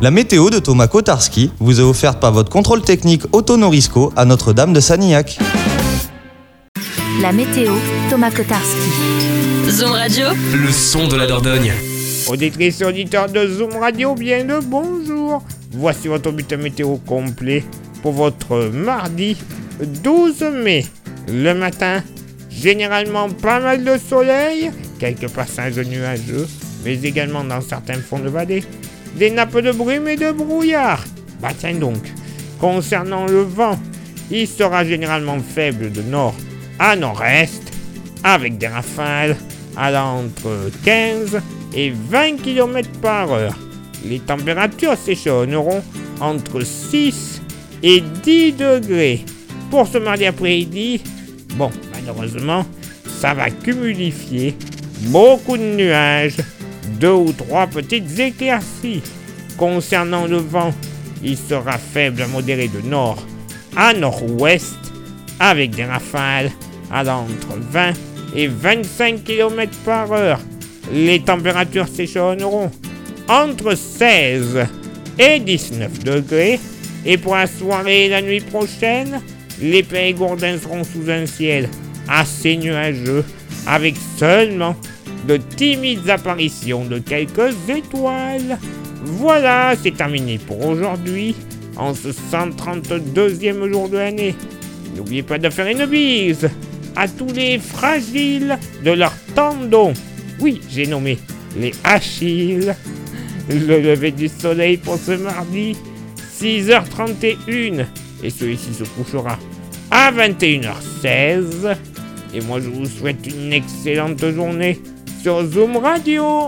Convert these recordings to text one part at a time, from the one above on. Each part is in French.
La météo de Thomas Kotarski vous est offerte par votre contrôle technique Auto Norisco à Notre-Dame de Sanilhac. La météo, Thomas Kotarski. Zoom Radio, le son de la Dordogne. Auditrices et auditeurs de Zoom Radio, bien le bonjour. Voici votre bulletin météo complet pour votre mardi 12 mai. Le matin, généralement pas mal de soleil, quelques passages nuageux, mais également dans certains fonds de vallée, des nappes de brume et de brouillard. Tiens donc, concernant le vent, il sera généralement faible de nord à nord-est, avec des rafales allant entre 15 et 20 km par heure. Les températures s'échelonneront entre 6 et 10 degrés. Pour ce mardi après-midi, malheureusement, ça va cumulifier. Beaucoup de nuages, 2 ou 3 petites éclaircies. Concernant le vent, il sera faible à modéré de nord à nord-ouest, avec des rafales allant entre 20 et 25 km par heure. Les températures s'échelonneront entre 16 et 19 degrés. Et pour la soirée et la nuit prochaine, les Périgourdins seront sous un ciel assez nuageux, avec seulement de timides apparitions de quelques étoiles. Voilà, c'est terminé pour aujourd'hui, en ce 132e jour de l'année. N'oubliez pas de faire une bise à tous les fragiles de leur tendon. Oui, j'ai nommé les Achilles. Le lever du soleil pour ce mardi, 6h31. Et celui-ci se couchera à 21h16. Et moi, je vous souhaite une excellente journée sur Zoom Radio.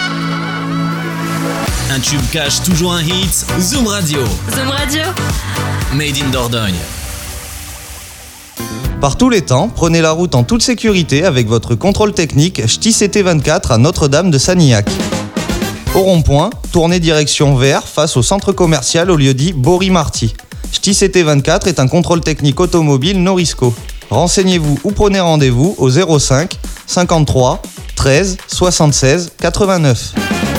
Un tube cache toujours un hit. Zoom Radio. Zoom Radio, Made in Dordogne. Par tous les temps, prenez la route en toute sécurité avec votre contrôle technique Ch'ti CT24 à Notre-Dame de Sanilhac. Au rond-point, tournez direction vers face au centre commercial au lieu dit Bory-Marty. Ch'ti CT24 est un contrôle technique automobile Norisco. Renseignez-vous ou prenez rendez-vous au 05 53 13 76 89.